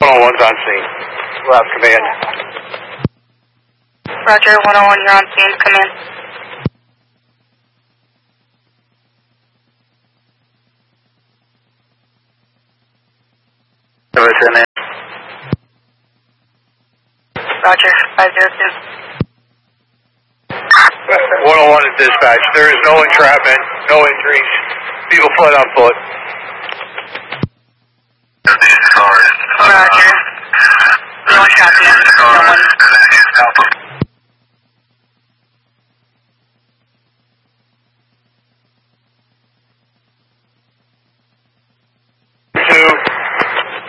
101's on scene. We'll have command. Roger, 101, you're on scene. Come in. Roger, 502. 101 is dispatch. There is no entrapment, no injuries. People fled on foot. Roger. No one shot you. No one